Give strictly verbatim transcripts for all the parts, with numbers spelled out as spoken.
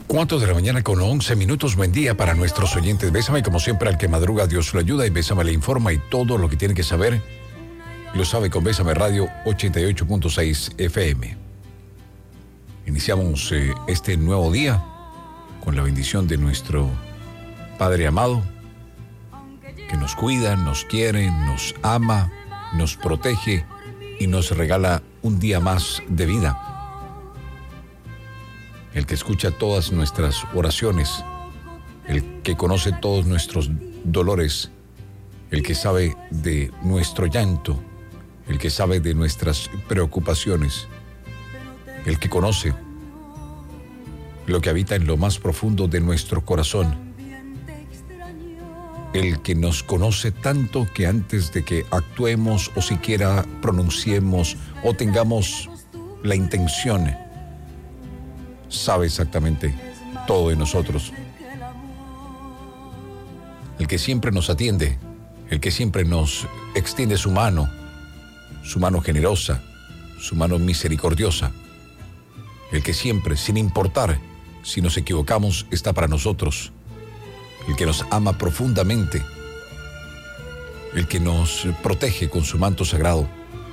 Cuatro de la mañana con once minutos. Buen día para nuestros oyentes. Bésame, como siempre, al que madruga, Dios lo ayuda, y Bésame le informa, y todo lo que tiene que saber lo sabe con Bésame Radio ochenta y ocho punto seis F M. Iniciamos eh, este nuevo día con la bendición de nuestro Padre amado, que nos cuida, nos quiere, nos ama, nos protege y nos regala un día más de vida. El que escucha todas nuestras oraciones, el que conoce todos nuestros dolores, el que sabe de nuestro llanto, el que sabe de nuestras preocupaciones, el que conoce lo que habita en lo más profundo de nuestro corazón, el que nos conoce tanto que antes de que actuemos o siquiera pronunciemos o tengamos la intención, sabe exactamente todo de nosotros. El que siempre nos atiende, el que siempre nos extiende su mano, su mano generosa, su mano misericordiosa. El que siempre, sin importar si nos equivocamos, está para nosotros. El que nos ama profundamente. El que nos protege con su manto sagrado.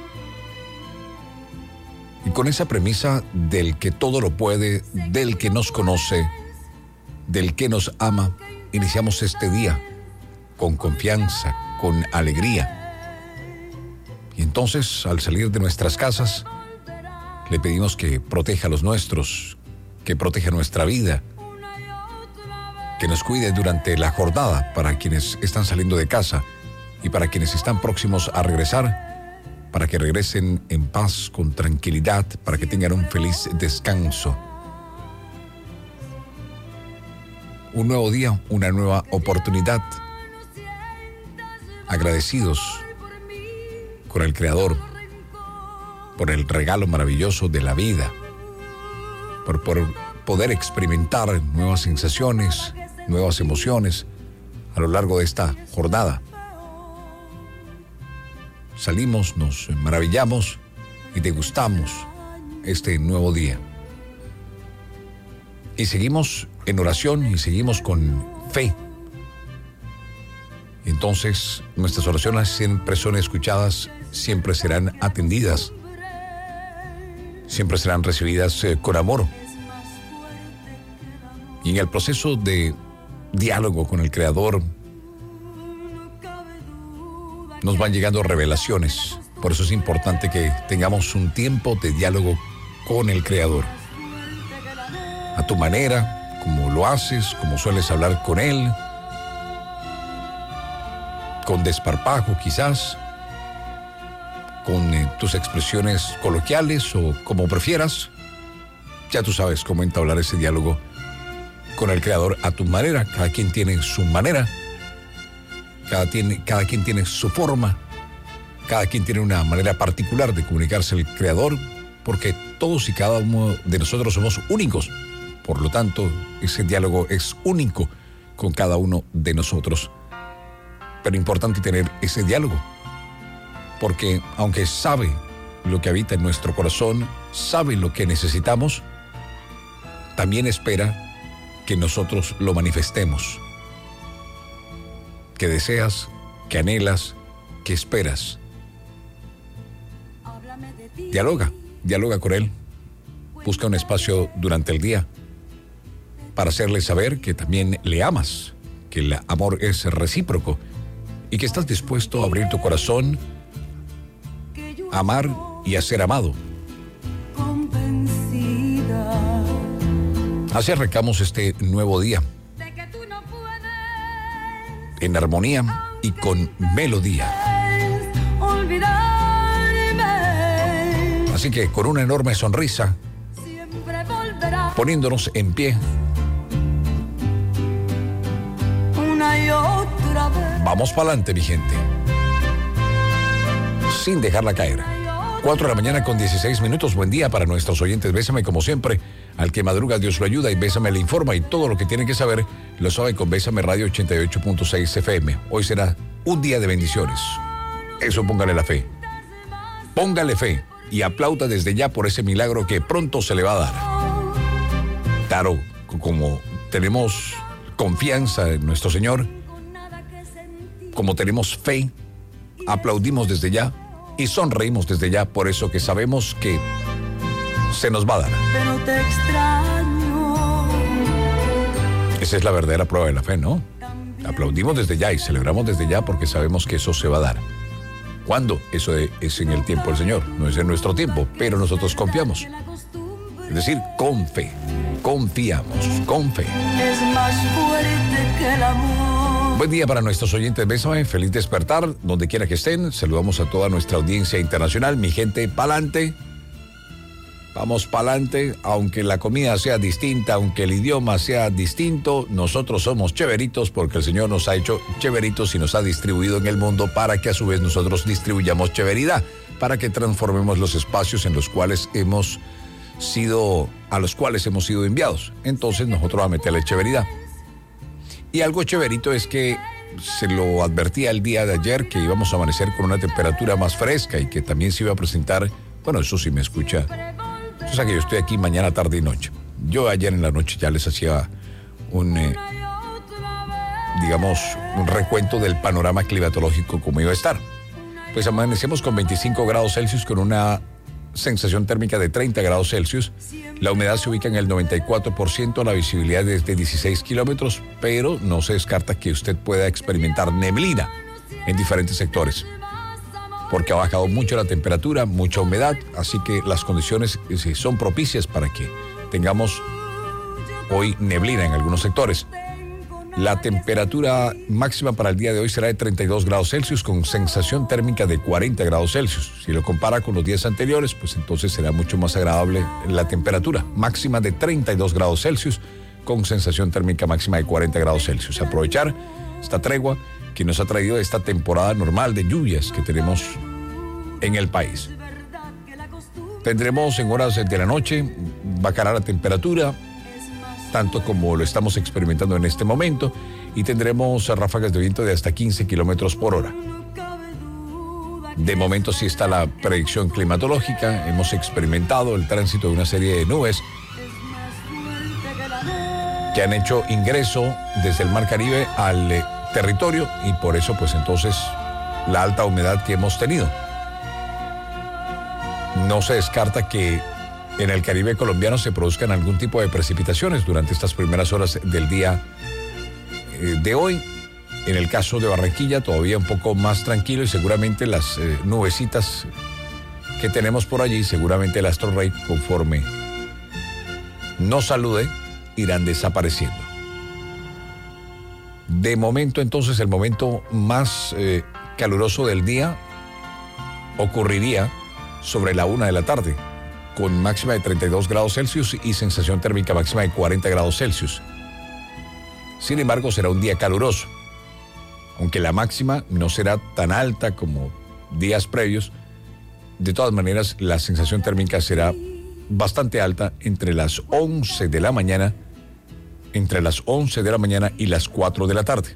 Y con esa premisa del que todo lo puede, del que nos conoce, del que nos ama, iniciamos este día con confianza, con alegría. Y entonces, al salir de nuestras casas, le pedimos que proteja a los nuestros, que proteja nuestra vida, que nos cuide durante la jornada para quienes están saliendo de casa y para quienes están próximos a regresar, para que regresen en paz, con tranquilidad, para que tengan un feliz descanso. Un nuevo día, una nueva oportunidad. Agradecidos con el Creador por el regalo maravilloso de la vida, por, por poder experimentar nuevas sensaciones, nuevas emociones a lo largo de esta jornada. Salimos, nos maravillamos y degustamos este nuevo día. Y seguimos en oración y seguimos con fe. Entonces, nuestras oraciones siempre son escuchadas, siempre serán atendidas, siempre serán recibidas eh, con amor. Y en el proceso de diálogo con el Creador, nos van llegando revelaciones. Por eso es importante que tengamos un tiempo de diálogo con el Creador. A tu manera, como lo haces, como sueles hablar con Él, con desparpajo quizás, con eh, tus expresiones coloquiales o como prefieras. Ya tú sabes cómo entablar ese diálogo con el Creador a tu manera. Cada quien tiene su manera. Cada, tiene, cada quien tiene su forma, cada quien tiene una manera particular de comunicarse al Creador, porque todos y cada uno de nosotros somos únicos. Por lo tanto, ese diálogo es único con cada uno de nosotros. Pero importante tener ese diálogo, porque aunque sabe lo que habita en nuestro corazón, sabe lo que necesitamos, también espera que nosotros lo manifestemos. Que deseas, que anhelas, que esperas. Dialoga, dialoga con Él. Busca un espacio durante el día para hacerle saber que también le amas, que el amor es recíproco y que estás dispuesto a abrir tu corazón, a amar y a ser amado. Así arrancamos este nuevo día, en armonía y con melodía. Así que con una enorme sonrisa, poniéndonos en pie, vamos para adelante, mi gente, sin dejarla caer. Cuatro de la mañana con dieciséis minutos. Buen día para nuestros oyentes. Bésame, como siempre, al que madruga, Dios lo ayuda, y Bésame le informa, y todo lo que tienen que saber lo sabe con Bésame Radio ochenta y ocho punto seis F M. Hoy será un día de bendiciones. Eso, póngale la fe. Póngale fe y aplauda desde ya por ese milagro que pronto se le va a dar. Tarot, como tenemos confianza en nuestro Señor, como tenemos fe, aplaudimos desde ya y sonreímos desde ya, por eso que sabemos que se nos va a dar. Pero te extraño. Esa es la verdadera prueba de la fe, ¿no? Aplaudimos desde ya y celebramos desde ya porque sabemos que eso se va a dar. ¿Cuándo? Eso es en el tiempo del Señor, no es en nuestro tiempo, pero nosotros confiamos. Es decir, con fe, confiamos, con fe. Es más fuerte que el amor. Buen día para nuestros oyentes, Bésame, feliz despertar, donde quiera que estén. Saludamos a toda nuestra audiencia internacional, mi gente, pa'lante. Vamos pa'lante, aunque la comida sea distinta, aunque el idioma sea distinto, nosotros somos chéveritos porque el Señor nos ha hecho chéveritos y nos ha distribuido en el mundo para que a su vez nosotros distribuyamos chéveridad, para que transformemos los espacios en los cuales hemos sido, a los cuales hemos sido enviados. Entonces nosotros vamos a meterle chéveridad. Y algo chéverito es que se lo advertía el día de ayer que íbamos a amanecer con una temperatura más fresca y que también se iba a presentar, bueno, eso sí me escucha. O sea que yo estoy aquí mañana, tarde y noche. Yo ayer en la noche ya les hacía un, eh, digamos, un recuento del panorama climatológico como iba a estar. Pues amanecemos con veinticinco grados Celsius con una sensación térmica de treinta grados Celsius. La humedad se ubica en el noventa y cuatro por ciento, la visibilidad es de dieciséis kilómetros, pero no se descarta que usted pueda experimentar neblina en diferentes sectores, porque ha bajado mucho la temperatura, mucha humedad, así que las condiciones son propicias para que tengamos hoy neblina en algunos sectores. La temperatura máxima para el día de hoy será de treinta y dos grados Celsius con sensación térmica de cuarenta grados Celsius. Si lo compara con los días anteriores, pues entonces será mucho más agradable la temperatura máxima de treinta y dos grados Celsius con sensación térmica máxima de cuarenta grados Celsius. Aprovechar esta tregua que nos ha traído esta temporada normal de lluvias que tenemos en el país. Tendremos en horas de la noche, bajará la temperatura, tanto como lo estamos experimentando en este momento, y tendremos ráfagas de viento de hasta quince kilómetros por hora. De momento sí está la predicción climatológica, hemos experimentado el tránsito de una serie de nubes que han hecho ingreso desde el Mar Caribe al eh, territorio y por eso pues entonces la alta humedad que hemos tenido. No se descarta que en el Caribe colombiano se produzcan algún tipo de precipitaciones durante estas primeras horas del día eh, de hoy. En el caso de Barranquilla todavía un poco más tranquilo y seguramente las eh, nubecitas que tenemos por allí, seguramente el astro rey conforme nos salude, irán desapareciendo. De momento entonces el momento más eh, caluroso del día ocurriría sobre la una de la tarde, con máxima de treinta y dos grados Celsius y sensación térmica máxima de cuarenta grados Celsius. Sin embargo, será un día caluroso, aunque la máxima no será tan alta como días previos. De todas maneras, la sensación térmica será bastante alta entre las once de la mañana, entre las once de la mañana y las cuatro de la tarde.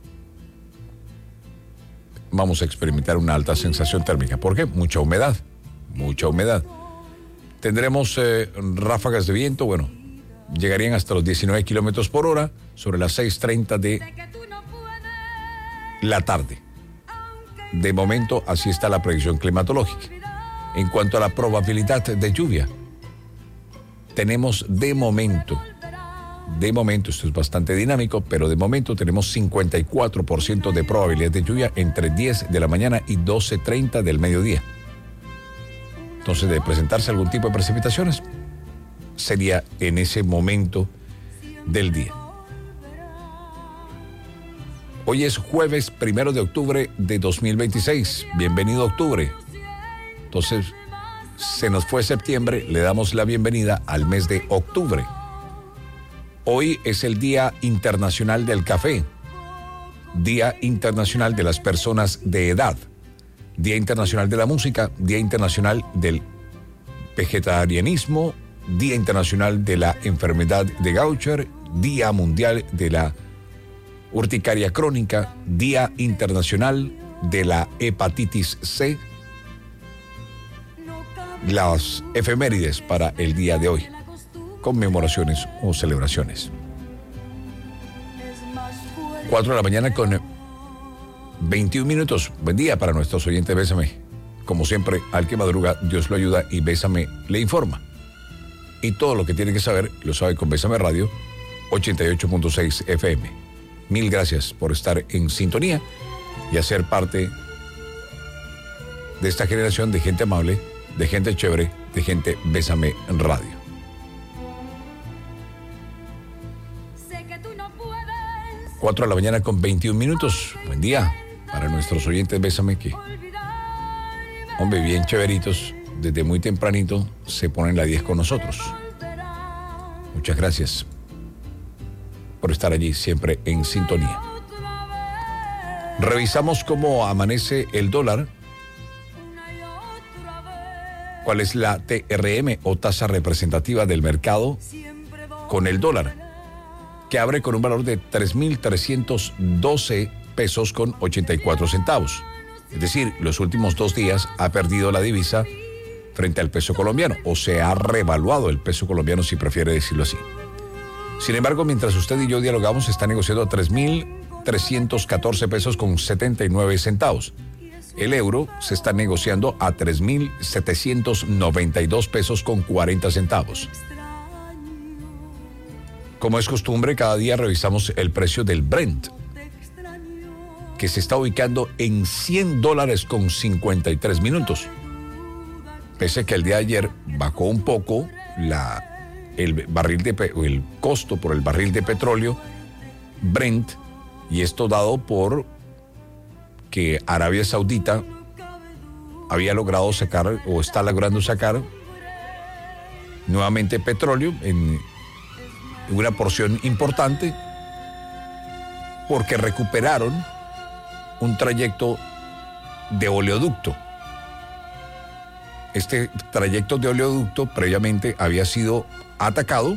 Vamos a experimentar una alta sensación térmica. ¿Por qué? Mucha humedad, mucha humedad. Tendremos eh, ráfagas de viento, bueno, llegarían hasta los diecinueve kilómetros por hora sobre las seis treinta de la tarde. De momento, así está la predicción climatológica. En cuanto a la probabilidad de lluvia, tenemos de momento, de momento, esto es bastante dinámico, pero de momento tenemos cincuenta y cuatro por ciento de probabilidad de lluvia entre diez de la mañana y doce treinta del mediodía. Entonces, de presentarse algún tipo de precipitaciones, sería en ese momento del día. Hoy es jueves primero de octubre de dos mil veintiséis. Bienvenido octubre. Entonces, se nos fue septiembre, le damos la bienvenida al mes de octubre. Hoy es el Día Internacional del Café, Día Internacional de las Personas de Edad, Día Internacional de la Música, Día Internacional del Vegetarianismo, Día Internacional de la Enfermedad de Gaucher, Día Mundial de la Urticaria Crónica, Día Internacional de la Hepatitis C. Las efemérides para el día de hoy. conmemoraciones o celebraciones. cuatro de la mañana con veintiún minutos. Buen día para nuestros oyentes. Bésame. Como siempre, al que madruga, Dios lo ayuda y Bésame le informa. Y todo lo que tiene que saber lo sabe con Bésame Radio ochenta y ocho punto seis F M. Mil gracias por estar en sintonía y hacer parte de esta generación de gente amable, de gente chévere, de gente Bésame Radio. cuatro de la mañana con veintiún minutos. Buen día para nuestros oyentes Bésame, que, hombre, bien chéveritos, desde muy tempranito se ponen la diez con nosotros. Muchas gracias por estar allí siempre en sintonía. Revisamos cómo amanece el dólar. ¿Cuál es la T R M o tasa representativa del mercado con el dólar? Que abre con un valor de tres mil trescientos doce pesos con ochenta y cuatro centavos. Es decir, los últimos dos días ha perdido la divisa frente al peso colombiano, o se ha revaluado el peso colombiano, si prefiere decirlo así. Sin embargo, mientras usted y yo dialogamos, está negociando a tres mil trescientos catorce pesos con setenta y nueve centavos. El euro se está negociando a tres mil setecientos noventa y dos pesos con cuarenta centavos. Como es costumbre, cada día revisamos el precio del Brent, que se está ubicando en cien dólares con cincuenta y tres minutos. Pese que el día de ayer bajó un poco la, el, barril de, el costo por el barril de petróleo Brent, y esto dado por que Arabia Saudita había logrado sacar o está logrando sacar nuevamente petróleo en una porción importante, porque recuperaron un trayecto de oleoducto. Este trayecto de oleoducto previamente había sido atacado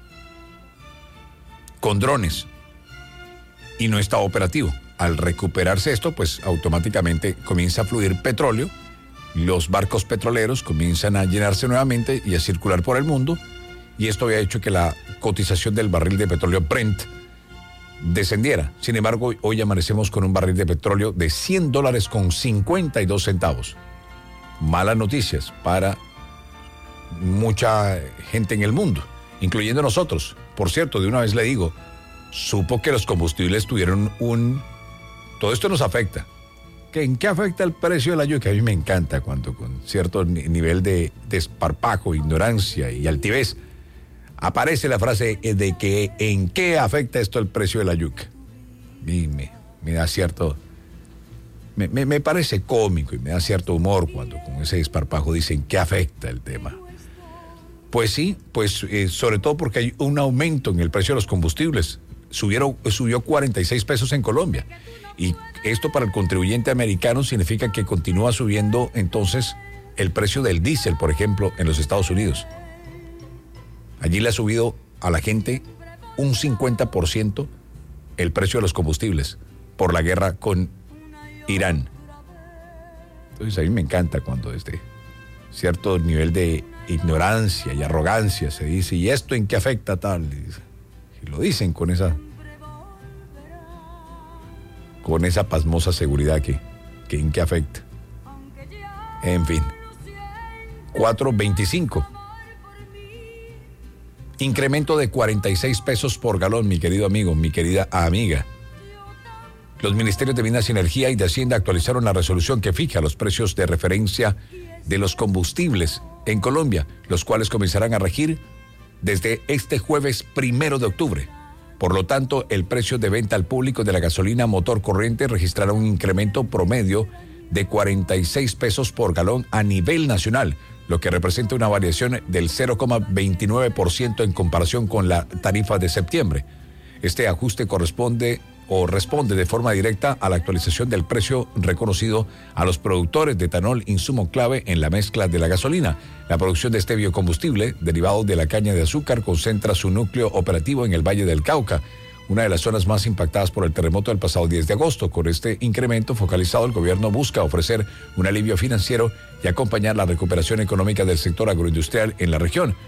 con drones y no estaba operativo. Al recuperarse esto, pues automáticamente comienza a fluir petróleo, los barcos petroleros comienzan a llenarse nuevamente y a circular por el mundo, y esto había hecho que la cotización del barril de petróleo Brent descendiera. Sin embargo, hoy amanecemos con un barril de petróleo de cien dólares con cincuenta y dos centavos. Malas noticias para mucha gente en el mundo, incluyendo nosotros. Por cierto, de una vez le digo, supo que los combustibles tuvieron un... Todo esto nos afecta. ¿En qué afecta el precio de la yuca? A mí me encanta cuando con cierto nivel de desparpajo, ignorancia y altivez aparece la frase de que ¿en qué afecta esto el precio de la yuca? Y me, me da cierto... Me, me, me parece cómico y me da cierto humor cuando con ese desparpajo dicen ¿qué afecta el tema? Pues sí, pues eh, sobre todo porque hay un aumento en el precio de los combustibles. Subieron, subió cuarenta y seis pesos en Colombia. Y esto para el contribuyente americano significa que continúa subiendo entonces el precio del diésel, por ejemplo, en los Estados Unidos. Allí le ha subido a la gente un cincuenta por ciento el precio de los combustibles por la guerra con Irán. Entonces a mí me encanta cuando este cierto nivel de ignorancia y arrogancia se dice, ¿y esto en qué afecta tal? Y lo dicen con esa con esa pasmosa seguridad que, que en qué afecta. En fin. cuatro veinticinco. Incremento de cuarenta y seis pesos por galón, mi querido amigo, mi querida amiga. Los ministerios de Minas y Energía y de Hacienda actualizaron la resolución que fija los precios de referencia de los combustibles en Colombia, los cuales comenzarán a regir desde este jueves primero de octubre. Por lo tanto, el precio de venta al público de la gasolina motor corriente registrará un incremento promedio de cuarenta y seis pesos por galón a nivel nacional, lo que representa una variación del cero coma veintinueve por ciento en comparación con la tarifa de septiembre. Este ajuste corresponde o responde de forma directa a la actualización del precio reconocido a los productores de etanol, insumo clave en la mezcla de la gasolina. La producción de este biocombustible, derivado de la caña de azúcar, concentra su núcleo operativo en el Valle del Cauca, una de las zonas más impactadas por el terremoto del pasado diez de agosto. Con este incremento focalizado, el gobierno busca ofrecer un alivio financiero y acompañar la recuperación económica del sector agroindustrial en la región.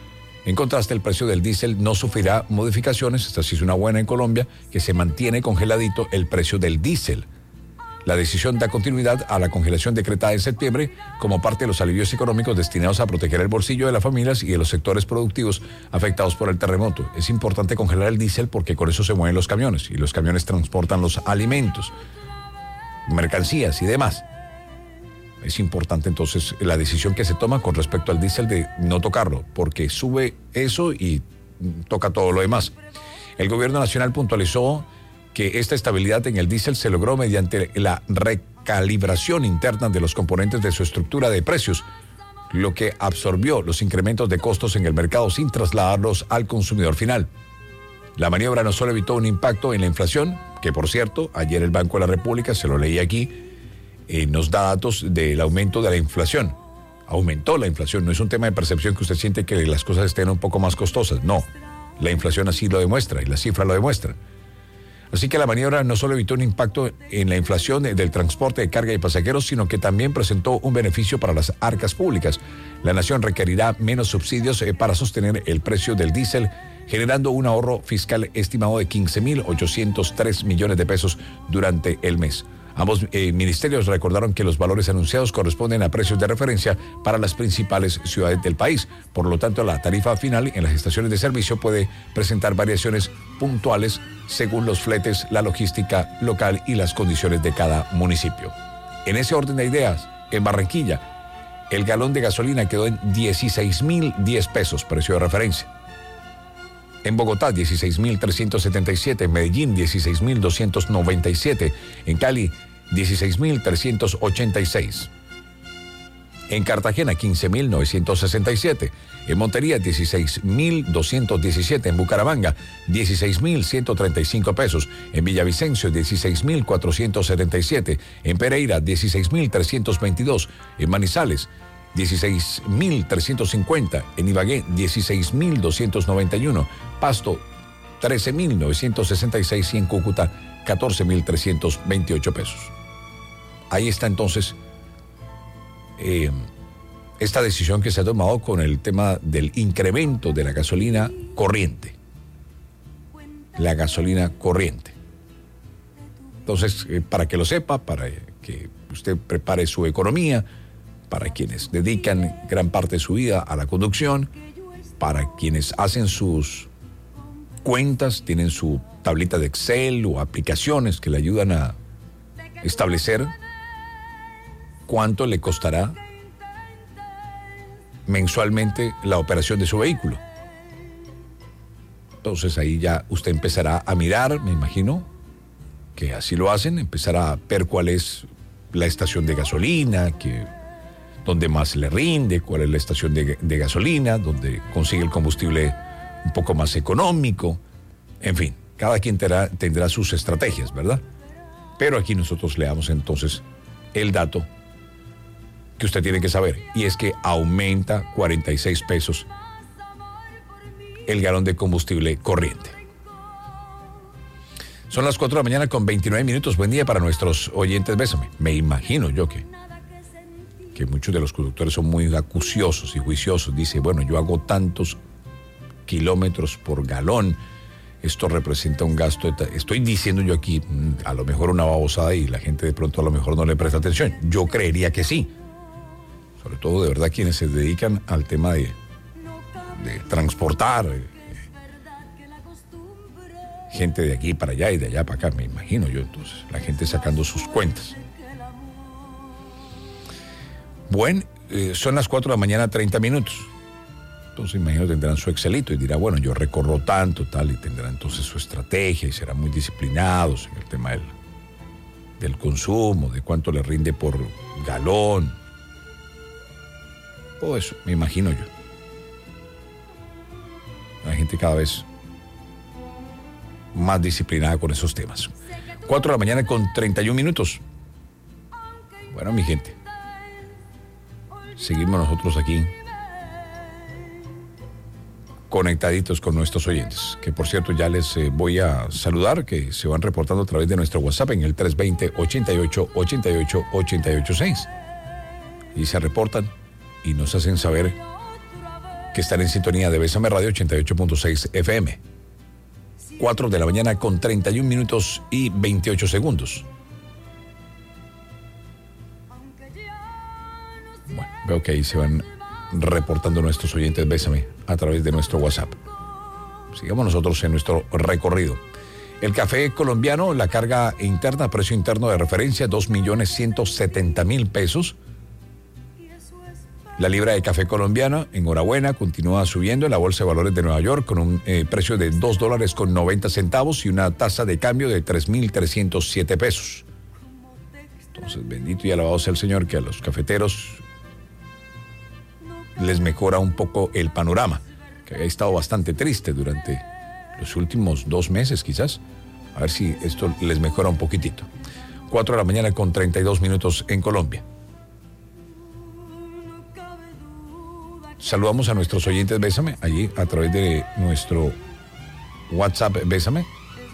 En contraste, el precio del diésel no sufrirá modificaciones. Esta sí es una buena en Colombia, que se mantiene congeladito el precio del diésel. La decisión da continuidad a la congelación decretada en septiembre como parte de los alivios económicos destinados a proteger el bolsillo de las familias y de los sectores productivos afectados por el terremoto. Es importante congelar el diésel porque con eso se mueven los camiones y los camiones transportan los alimentos, mercancías y demás. Es importante entonces la decisión que se toma con respecto al diésel de no tocarlo, porque sube eso y toca todo lo demás. El gobierno nacional puntualizó que esta estabilidad en el diésel se logró mediante la recalibración interna de los componentes de su estructura de precios, lo que absorbió los incrementos de costos en el mercado sin trasladarlos al consumidor final. La maniobra no solo evitó un impacto en la inflación, que por cierto, ayer el Banco de la República, se lo leí aquí, eh, nos da datos del aumento de la inflación. Aumentó la inflación, no es un tema de percepción que usted siente que las cosas estén un poco más costosas, no. La inflación así lo demuestra y la cifra lo demuestra. Así que la maniobra no solo evitó un impacto en la inflación del transporte de carga y pasajeros, sino que también presentó un beneficio para las arcas públicas. La nación requerirá menos subsidios para sostener el precio del diésel, generando un ahorro fiscal estimado de quince mil ochocientos tres millones de pesos durante el mes. Ambos eh, ministerios recordaron que los valores anunciados corresponden a precios de referencia para las principales ciudades del país. Por lo tanto, la tarifa final en las estaciones de servicio puede presentar variaciones puntuales según los fletes, la logística local y las condiciones de cada municipio. En ese orden de ideas, en Barranquilla, el galón de gasolina quedó en dieciséis mil diez pesos, precio de referencia. En Bogotá, dieciséis mil trescientos setenta y siete, en Medellín, dieciséis mil doscientos noventa y siete, en Cali, dieciséis mil trescientos ochenta y seis. En Cartagena, quince mil novecientos sesenta y siete. En Montería, dieciséis mil doscientos diecisiete. En Bucaramanga, dieciséis mil ciento treinta y cinco pesos. En Villavicencio, dieciséis mil cuatrocientos setenta y siete. En Pereira, dieciséis mil trescientos veintidós. En Manizales, dieciséis mil trescientos cincuenta. En Ibagué, dieciséis mil doscientos noventa y uno. Pasto, trece mil novecientos sesenta y seis. Y en Cúcuta, catorce mil trescientos veintiocho pesos. Ahí está entonces eh, esta decisión que se ha tomado con el tema del incremento de la gasolina corriente. La gasolina corriente. Entonces, eh, para que lo sepa, para que usted prepare su economía, para quienes dedican gran parte de su vida a la conducción, para quienes hacen sus cuentas, tienen su tablita de Excel o aplicaciones que le ayudan a establecer cuánto le costará mensualmente la operación de su vehículo. Entonces ahí ya usted empezará a mirar, me imagino que así lo hacen, empezará a ver cuál es la estación de gasolina, que donde más le rinde, cuál es la estación de, de gasolina, donde consigue el combustible un poco más económico. En fin, cada quien tendrá, tendrá sus estrategias, ¿verdad? Pero aquí nosotros le damos entonces el dato que usted tiene que saber, y es que aumenta cuarenta y seis pesos el galón de combustible corriente. Son las cuatro de la mañana con veintinueve minutos. Buen día para nuestros oyentes. Bésame. Me imagino yo que que muchos de los conductores son muy acuciosos y juiciosos. Dice, bueno, yo hago tantos kilómetros por galón, esto representa un gasto, de estoy diciendo yo aquí, a lo mejor una babosada y la gente de pronto a lo mejor no le presta atención. Yo creería que sí. Sobre todo, de verdad, quienes se dedican al tema de, de transportar eh, gente de aquí para allá y de allá para acá, me imagino yo. Entonces, la gente sacando sus cuentas. Bueno, eh, son las cuatro de la mañana, treinta minutos. Entonces, imagino tendrán su Excelito y dirá, bueno, yo recorro tanto, tal, y tendrán entonces su estrategia y serán muy disciplinados en el tema del, del consumo, de cuánto le rinde por galón. Todo eso, me imagino yo. La gente cada vez más disciplinada con esos temas. cuatro de la mañana con treinta y un minutos. Bueno, mi gente, seguimos nosotros aquí conectaditos con nuestros oyentes, que por cierto ya les eh, voy a saludar, que se van reportando a través de nuestro WhatsApp en el tres dos cero, ochenta y ocho, ochenta y ocho, ochenta y ocho seis, y se reportan y nos hacen saber que están en sintonía de Bésame Radio ochenta y ocho punto seis F M. cuatro de la mañana con treinta y un minutos y veintiocho segundos. Bueno, veo que ahí se van reportando nuestros oyentes Bésame a través de nuestro WhatsApp. Sigamos nosotros en nuestro recorrido. El café colombiano, la carga interna, precio interno de referencia, dos millones ciento setenta mil pesos. La libra de café colombiana, enhorabuena, continúa subiendo en la Bolsa de Valores de Nueva York con un eh, precio de dos dólares con noventa centavos y una tasa de cambio de tres mil trescientos siete pesos. Entonces, bendito y alabado sea el Señor, que a los cafeteros les mejora un poco el panorama, que había estado bastante triste durante los últimos dos meses quizás. A ver si esto les mejora un poquitito. cuatro de la mañana con treinta y dos minutos en Colombia. Saludamos a nuestros oyentes Bésame, allí a través de nuestro WhatsApp Bésame.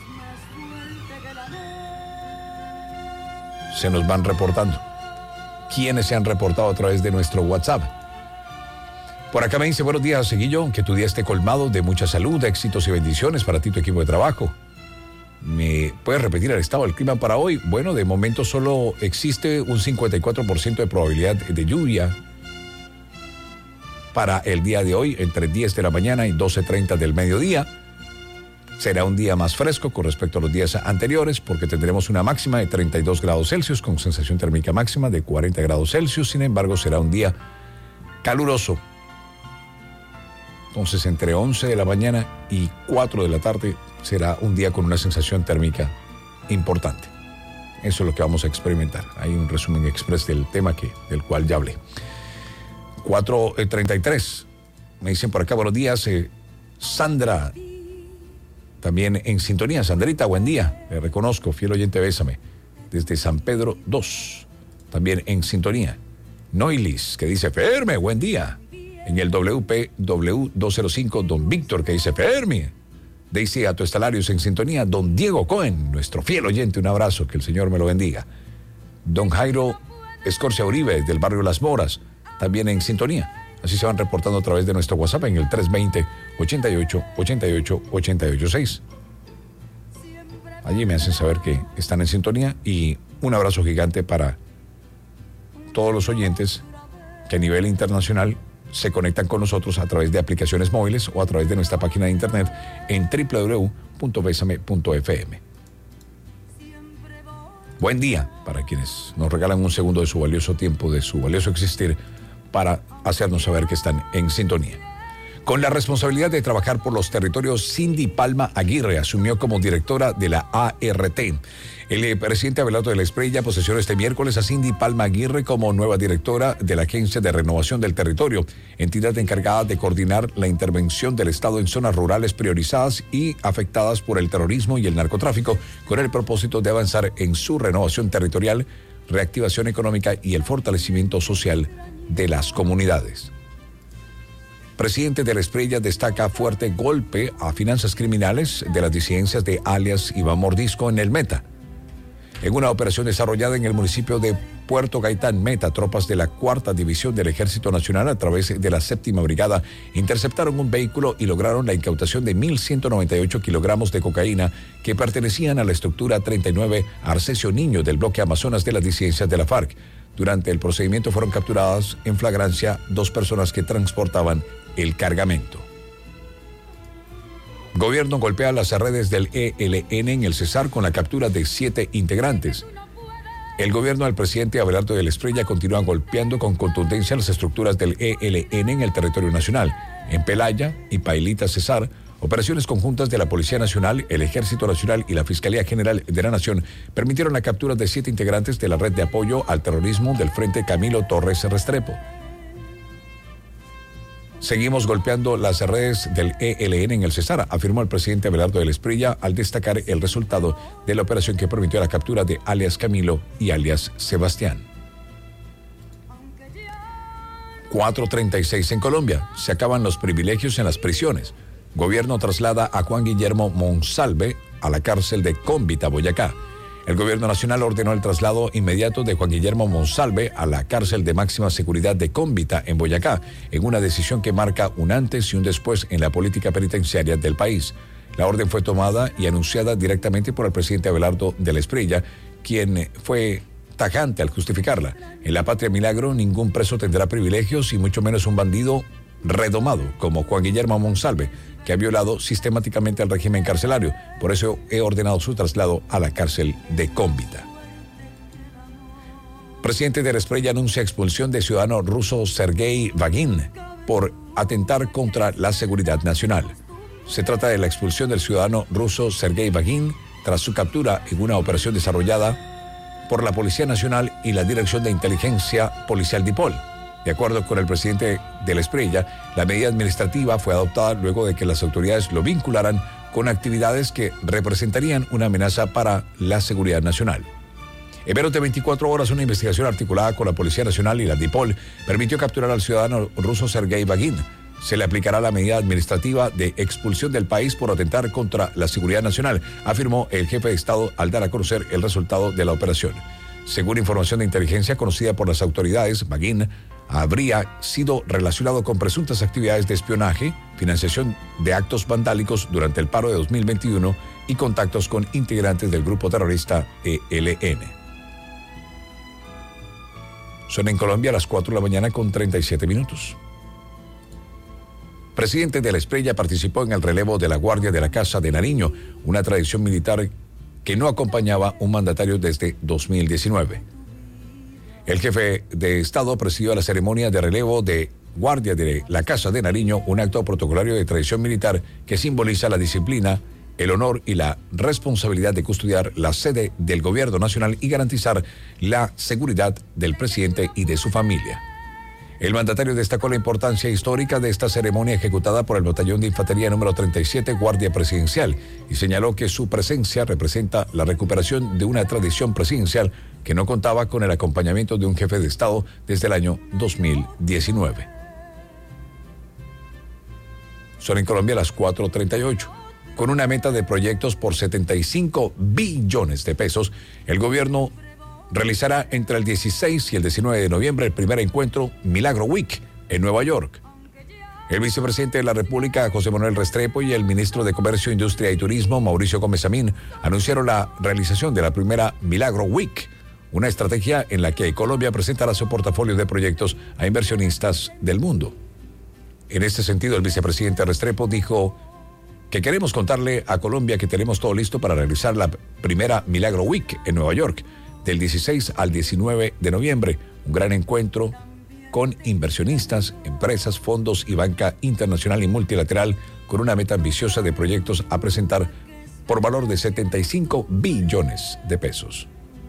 Se nos van reportando. ¿Quiénes se han reportado a través de nuestro WhatsApp? Por acá me dice, buenos días, Seguillo, que tu día esté colmado de mucha salud, éxitos y bendiciones para ti y tu equipo de trabajo. ¿Me puedes repetir el estado del clima para hoy? Bueno, de momento solo existe un cincuenta y cuatro por ciento de probabilidad de lluvia para el día de hoy, entre diez de la mañana y doce treinta del mediodía. Será un día más fresco con respecto a los días anteriores porque tendremos una máxima de treinta y dos grados Celsius con sensación térmica máxima de cuarenta grados Celsius. Sin embargo, será un día caluroso. Entonces, entre once de la mañana y cuatro de la tarde será un día con una sensación térmica importante. Eso es lo que vamos a experimentar. Hay un resumen express del tema que, del cual ya hablé. cuatro treinta y tres. Me dicen por acá, buenos días, eh, Sandra. También en sintonía. Sandrita, buen día. Le reconozco, fiel oyente, Bésame. Desde San Pedro dos. También en sintonía. Noilis, que dice, Ferme, buen día. En el W P W doscientos cinco, don Víctor, que dice, Fermi. Daisy Atoestalarios en sintonía. Don Diego Cohen, nuestro fiel oyente, un abrazo, que el Señor me lo bendiga. Don Jairo Escorcia Uribe, del barrio Las Moras, también en sintonía. Así se van reportando a través de nuestro WhatsApp en el tres veinte, ochenta y ocho, ochenta y ocho, ochenta y ocho seis. Allí me hacen saber que están en sintonía y un abrazo gigante para todos los oyentes que a nivel internacional se conectan con nosotros a través de aplicaciones móviles o a través de nuestra página de internet en doble u doble u doble u punto besame punto f m. Buen día para quienes nos regalan un segundo de su valioso tiempo, de su valioso existir, para hacernos saber que están en sintonía. Con la responsabilidad de trabajar por los territorios, Cindy Palma Aguirre asumió como directora de la A R T. El presidente Abelardo de la Espriella posesionó este miércoles a Cindy Palma Aguirre como nueva directora de la Agencia de Renovación del Territorio, entidad encargada de coordinar la intervención del Estado en zonas rurales priorizadas y afectadas por el terrorismo y el narcotráfico, con el propósito de avanzar en su renovación territorial, reactivación económica y el fortalecimiento social de las comunidades. Presidente de la Espriella destaca fuerte golpe a finanzas criminales de las disidencias de alias Iván Mordisco en el Meta. En una operación desarrollada en el municipio de Puerto Gaitán, Meta, tropas de la cuarta División del Ejército Nacional a través de la séptima Brigada interceptaron un vehículo y lograron la incautación de mil ciento noventa y ocho kilogramos de cocaína que pertenecían a la estructura treinta y nueve Arcesio Niño del bloque Amazonas de las disidencias de la FARC. Durante el procedimiento fueron capturadas en flagrancia dos personas que transportaban el cargamento. Gobierno golpea las redes del E L N en el Cesar con la captura de siete integrantes. El gobierno del presidente Abelardo de la Espriella continúa golpeando con contundencia las estructuras del E L N en el territorio nacional. En Pelaya y Pailita Cesar, operaciones conjuntas de la Policía Nacional, el Ejército Nacional y la Fiscalía General de la Nación permitieron la captura de siete integrantes de la red de apoyo al terrorismo del Frente Camilo Torres Restrepo. Seguimos golpeando las redes del E L N en el Cesar, afirmó el presidente Abelardo de la Espriella al destacar el resultado de la operación que permitió la captura de alias Camilo y alias Sebastián. cuatro treinta y seis en Colombia. Se acaban los privilegios en las prisiones. Gobierno traslada a Juan Guillermo Monsalve a la cárcel de Cómbita, Boyacá. El gobierno nacional ordenó el traslado inmediato de Juan Guillermo Monsalve a la cárcel de máxima seguridad de Cómbita, en Boyacá, en una decisión que marca un antes y un después en la política penitenciaria del país. La orden fue tomada y anunciada directamente por el presidente Abelardo de la Espriella, quien fue tajante al justificarla. En la Patria Milagro, ningún preso tendrá privilegios y mucho menos un bandido redomado como Juan Guillermo Monsalve, que ha violado sistemáticamente el régimen carcelario. Por eso he ordenado su traslado a la cárcel de Cómbita. Presidente de la Espriella anuncia expulsión de ciudadano ruso Sergei Vagin por atentar contra la seguridad nacional. Se trata de la expulsión del ciudadano ruso Sergei Vagin tras su captura en una operación desarrollada por la Policía Nacional y la Dirección de Inteligencia Policial DIPOL. De acuerdo con el presidente de la Espriella, la medida administrativa fue adoptada luego de que las autoridades lo vincularan con actividades que representarían una amenaza para la seguridad nacional. En menos de veinticuatro horas, una investigación articulada con la Policía Nacional y la DIPOL permitió capturar al ciudadano ruso Sergei Vagin. Se le aplicará la medida administrativa de expulsión del país por atentar contra la seguridad nacional, afirmó el jefe de Estado al dar a conocer el resultado de la operación. Según información de inteligencia conocida por las autoridades, Vagin habría sido relacionado con presuntas actividades de espionaje, financiación de actos vandálicos durante el paro de dos mil veintiuno y contactos con integrantes del grupo terrorista E L N. Son en Colombia las cuatro de la mañana con treinta y siete minutos. Presidente de la Espriella participó en el relevo de la Guardia de la Casa de Nariño, una tradición militar que no acompañaba un mandatario desde dos mil diecinueve. El jefe de Estado presidió la ceremonia de relevo de Guardia de la Casa de Nariño, un acto protocolario de tradición militar que simboliza la disciplina, el honor y la responsabilidad de custodiar la sede del gobierno nacional y garantizar la seguridad del presidente y de su familia. El mandatario destacó la importancia histórica de esta ceremonia ejecutada por el Batallón de Infantería número treinta y siete Guardia Presidencial y señaló que su presencia representa la recuperación de una tradición presidencial que no contaba con el acompañamiento de un jefe de Estado desde el año dos mil diecinueve. Son en Colombia las cuatro treinta y ocho. Con una meta de proyectos por setenta y cinco billones de pesos, el gobierno realizará entre el dieciséis y el diecinueve de noviembre el primer encuentro Milagro Week en Nueva York. El vicepresidente de la República, José Manuel Restrepo, y el ministro de Comercio, Industria y Turismo, Mauricio Gómez Amín, anunciaron la realización de la primera Milagro Week, una estrategia en la que Colombia presentará su portafolio de proyectos a inversionistas del mundo. En este sentido, el vicepresidente Restrepo dijo que queremos contarle a Colombia que tenemos todo listo para realizar la primera Milagro Week en Nueva York, del dieciséis al diecinueve de noviembre, un gran encuentro con inversionistas, empresas, fondos y banca internacional y multilateral con una meta ambiciosa de proyectos a presentar por valor de setenta y cinco billones de pesos.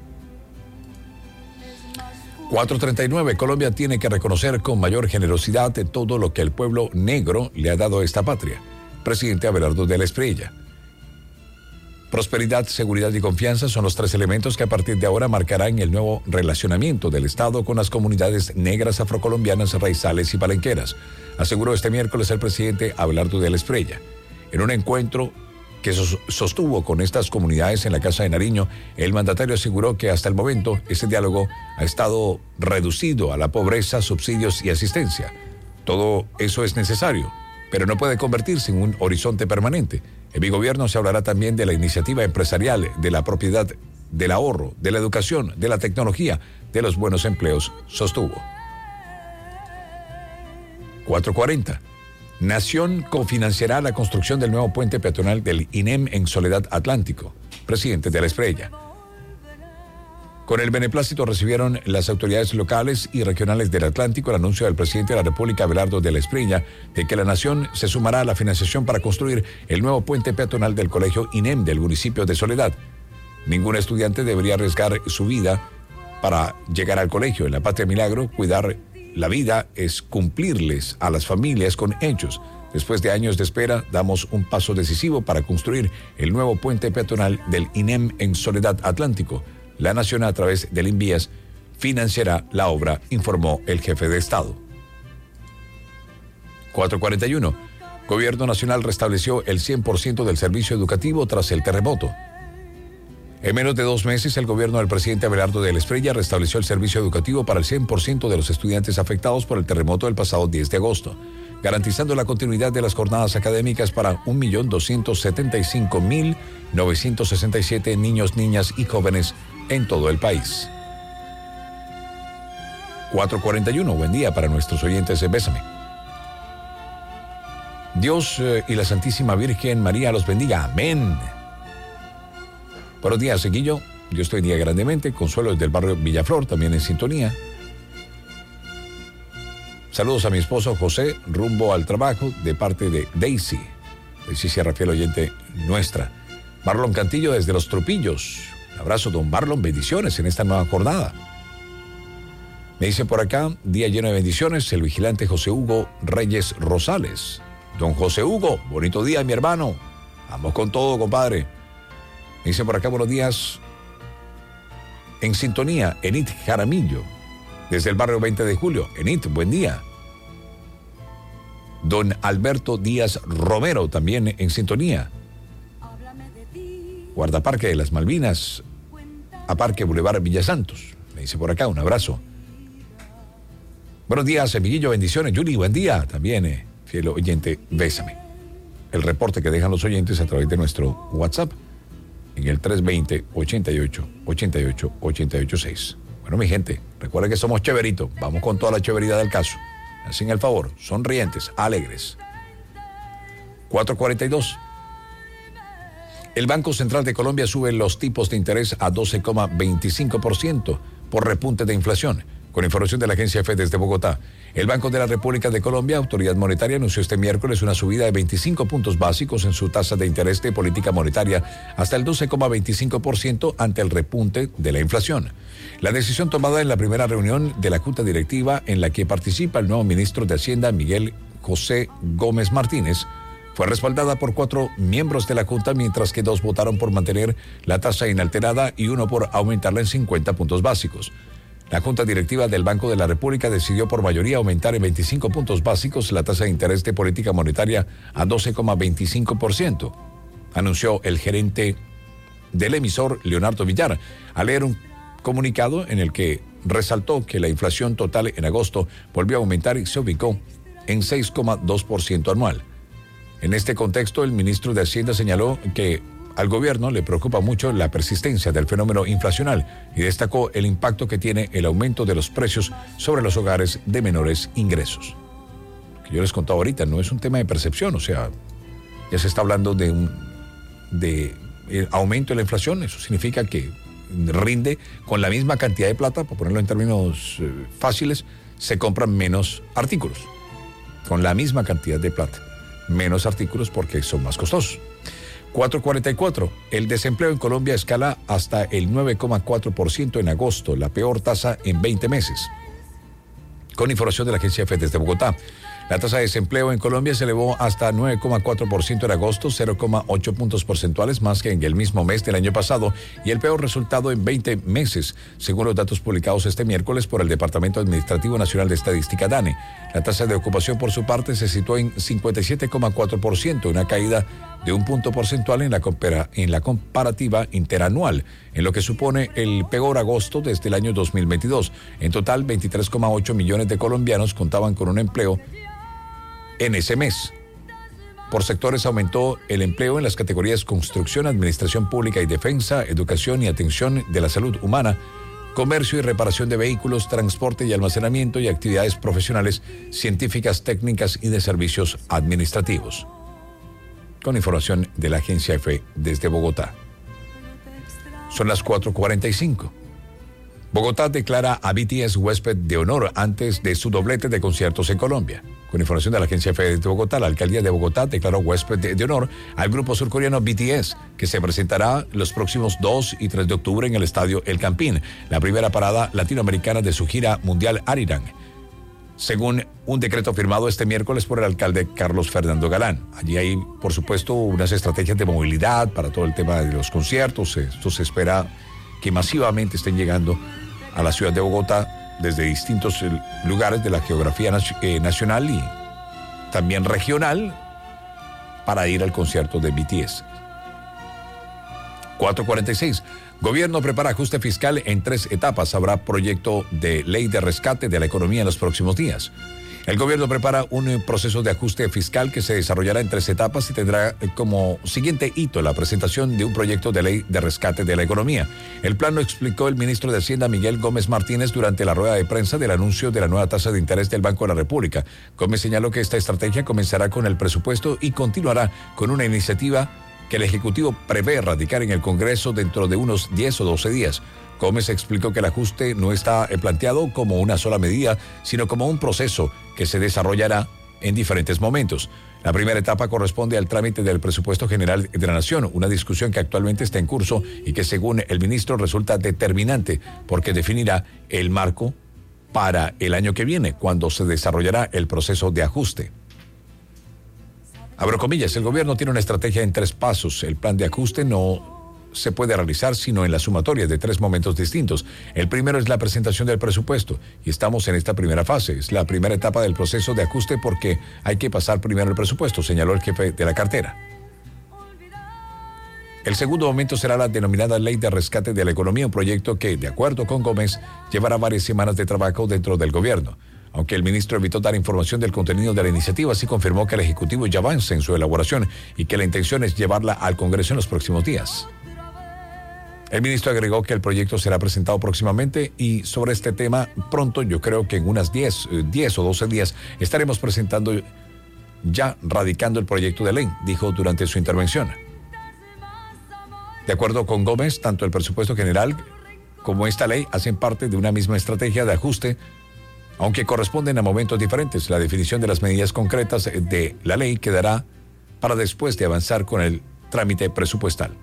cuatro treinta y nueve. Colombia tiene que reconocer con mayor generosidad todo lo que el pueblo negro le ha dado a esta patria. Presidente Abelardo de la Espriella. Prosperidad, seguridad y confianza son los tres elementos que a partir de ahora marcarán el nuevo relacionamiento del Estado con las comunidades negras, afrocolombianas, raizales y palenqueras, aseguró este miércoles el presidente Abelardo de la Espriella. En un encuentro que sostuvo con estas comunidades en la Casa de Nariño, el mandatario aseguró que hasta el momento ese diálogo ha estado reducido a la pobreza, subsidios y asistencia. Todo eso es necesario, pero no puede convertirse en un horizonte permanente. En mi gobierno se hablará también de la iniciativa empresarial, de la propiedad, del ahorro, de la educación, de la tecnología, de los buenos empleos, sostuvo. cuatro cuarenta. Nación cofinanciará la construcción del nuevo puente peatonal del I N E M en Soledad Atlántico. Presidente de la Espriella. Con el beneplácito recibieron las autoridades locales y regionales del Atlántico el anuncio del presidente de la República, Abelardo de la Espriella, de que la nación se sumará a la financiación para construir el nuevo puente peatonal del colegio I N E M del municipio de Soledad. Ningún estudiante debería arriesgar su vida para llegar al colegio. En la Patria Milagro, cuidar la vida es cumplirles a las familias con hechos. Después de años de espera, damos un paso decisivo para construir el nuevo puente peatonal del I N E M en Soledad Atlántico. La nación, a través del INVIAS, financiará la obra, informó el jefe de Estado. cuatro cuarenta y uno. Gobierno Nacional restableció el cien por ciento del servicio educativo tras el terremoto. En menos de dos meses, el gobierno del presidente Abelardo de la Espriella restableció el servicio educativo para el cien por ciento de los estudiantes afectados por el terremoto del pasado diez de agosto, garantizando la continuidad de las jornadas académicas para un millón doscientos setenta y cinco mil novecientos sesenta y siete niños, niñas y jóvenes en todo el país. cuatro cuarenta y uno, buen día para nuestros oyentes de Bésame. Dios eh, y la Santísima Virgen María los bendiga. Amén. Buenos días, Seguillo. Dios te bendiga grandemente. Consuelo desde el barrio Villaflor, también en sintonía. Saludos a mi esposo José, rumbo al trabajo, de parte de Daisy. Daisy Sierra, fiel oyente nuestra. Marlon Cantillo desde Los Tropillos. Un abrazo, don Marlon. Bendiciones en esta nueva jornada. Me dice por acá, día lleno de bendiciones, el vigilante José Hugo Reyes Rosales. Don José Hugo, bonito día, mi hermano. Vamos con todo, compadre. Me dice por acá, buenos días. En sintonía, Enit Jaramillo, desde el barrio veinte de julio. Enit, buen día. Don Alberto Díaz Romero, también en sintonía. Guardaparque de las Malvinas, a Parque Boulevard Villasantos. Me dice por acá, un abrazo. Buenos días, Emilillo, bendiciones. Yuli, buen día. También, eh, fiel oyente, bésame. El reporte que dejan los oyentes a través de nuestro WhatsApp en el tres veinte, ochenta y ocho, ochenta y ocho, ochenta y ocho seis. Bueno, mi gente, recuerden que somos chéverito. Vamos con toda la chéveridad del caso. Hacen el favor, sonrientes, alegres. cuatro cuarenta y dos. El Banco Central de Colombia sube los tipos de interés a doce coma veinticinco por ciento por repunte de inflación. Con información de la agencia F desde Bogotá, el Banco de la República de Colombia, Autoridad Monetaria, anunció este miércoles una subida de veinticinco puntos básicos en su tasa de interés de política monetaria hasta el doce coma veinticinco por ciento ante el repunte de la inflación. La decisión tomada en la primera reunión de la Junta Directiva en la que participa el nuevo ministro de Hacienda, Miguel José Gómez Martínez, fue respaldada por cuatro miembros de la Junta, mientras que dos votaron por mantener la tasa inalterada y uno por aumentarla en cincuenta puntos básicos. La Junta Directiva del Banco de la República decidió por mayoría aumentar en veinticinco puntos básicos la tasa de interés de política monetaria a doce coma veinticinco por ciento, anunció el gerente del emisor, Leonardo Villar, al leer un comunicado en el que resaltó que la inflación total en agosto volvió a aumentar y se ubicó en seis coma dos por ciento anual. En este contexto, el ministro de Hacienda señaló que al gobierno le preocupa mucho la persistencia del fenómeno inflacional y destacó el impacto que tiene el aumento de los precios sobre los hogares de menores ingresos. Que yo les contaba ahorita, no es un tema de percepción, o sea, ya se está hablando de un de aumento de la inflación. Eso significa que rinde con la misma cantidad de plata, por ponerlo en términos eh, fáciles, se compran menos artículos. Con la misma cantidad de plata, menos artículos porque son más costosos. cuatro cuarenta y cuatro. El desempleo en Colombia escala hasta el nueve coma cuatro por ciento en agosto, la peor tasa en veinte meses. Con información de la agencia F desde Bogotá, la tasa de desempleo en Colombia se elevó hasta nueve coma cuatro por ciento en agosto, cero coma ocho puntos porcentuales más que en el mismo mes del año pasado y el peor resultado en veinte meses, según los datos publicados este miércoles por el Departamento Administrativo Nacional de Estadística, DANE. La tasa de ocupación, por su parte, se situó en cincuenta y siete coma cuatro por ciento, una caída de un punto porcentual en la, compara, en la comparativa interanual, en lo que supone el peor agosto desde el año dos mil veintidós. En total, veintitrés coma ocho millones de colombianos contaban con un empleo en ese mes. Por sectores aumentó el empleo en las categorías construcción, administración pública y defensa, educación y atención de la salud humana, comercio y reparación de vehículos, transporte y almacenamiento y actividades profesionales, científicas, técnicas y de servicios administrativos. Con información de la agencia F desde Bogotá. Son las cuatro cuarenta y cinco. Bogotá declara a B T S huésped de honor antes de su doblete de conciertos en Colombia. Con información de la agencia F de Bogotá, la alcaldía de Bogotá declaró huésped de, de honor al grupo surcoreano B T S, que se presentará los próximos dos y tres de octubre en el estadio El Campín, la primera parada latinoamericana de su gira mundial Arirang, según un decreto firmado este miércoles por el alcalde Carlos Fernando Galán. Allí hay, por supuesto, unas estrategias de movilidad para todo el tema de los conciertos. Esto se espera que masivamente estén llegando a la ciudad de Bogotá desde distintos lugares de la geografía nacional y también regional para ir al concierto de B T S. cuatro cuarenta y seis. Gobierno prepara ajuste fiscal en tres etapas. Habrá proyecto de ley de rescate de la economía en los próximos días. El gobierno prepara un proceso de ajuste fiscal que se desarrollará en tres etapas y tendrá como siguiente hito la presentación de un proyecto de ley de rescate de la economía. El plan lo explicó el ministro de Hacienda Miguel Gómez Martínez durante la rueda de prensa del anuncio de la nueva tasa de interés del Banco de la República. Gómez señaló que esta estrategia comenzará con el presupuesto y continuará con una iniciativa que el Ejecutivo prevé radicar en el Congreso dentro de unos diez o doce días. Gómez explicó que el ajuste no está planteado como una sola medida, sino como un proceso que se desarrollará en diferentes momentos. La primera etapa corresponde al trámite del presupuesto general de la Nación, una discusión que actualmente está en curso y que según el ministro resulta determinante porque definirá el marco para el año que viene, cuando se desarrollará el proceso de ajuste. Abro comillas, el gobierno tiene una estrategia en tres pasos. El plan de ajuste no se puede realizar sino en la sumatoria de tres momentos distintos. El primero es la presentación del presupuesto y estamos en esta primera fase. Es la primera etapa del proceso de ajuste porque hay que pasar primero el presupuesto, señaló el jefe de la cartera. El segundo momento será la denominada Ley de Rescate de la Economía, un proyecto que, de acuerdo con Gómez, llevará varias semanas de trabajo dentro del gobierno. Aunque el ministro evitó dar información del contenido de la iniciativa, sí confirmó que el Ejecutivo ya avanza en su elaboración y que la intención es llevarla al Congreso en los próximos días. El ministro agregó que el proyecto será presentado próximamente y sobre este tema pronto, yo creo que en unas diez, diez o doce días, estaremos presentando, ya radicando el proyecto de ley, dijo durante su intervención. De acuerdo con Gómez, tanto el presupuesto general como esta ley hacen parte de una misma estrategia de ajuste, aunque corresponden a momentos diferentes. La definición de las medidas concretas de la ley quedará para después de avanzar con el trámite presupuestal.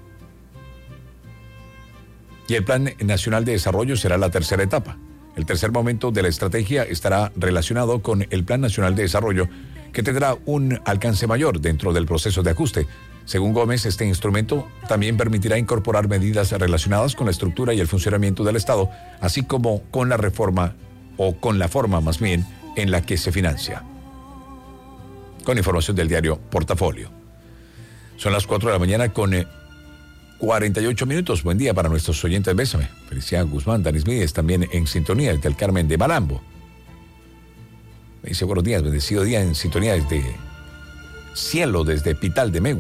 Y el Plan Nacional de Desarrollo será la tercera etapa. El tercer momento de la estrategia estará relacionado con el Plan Nacional de Desarrollo, que tendrá un alcance mayor dentro del proceso de ajuste. Según Gómez, este instrumento también permitirá incorporar medidas relacionadas con la estructura y el funcionamiento del Estado, así como con la reforma, o con la forma más bien, en la que se financia. Con información del diario Portafolio. Son las cuatro de la mañana con Eh, cuarenta y ocho minutos. Buen día para nuestros oyentes. Bésame. Felicidad Guzmán, Danis Mídez, también en sintonía desde el Carmen de Malambo. Me dice buenos días, bendecido día en sintonía desde Cielo, desde Pital de Megu.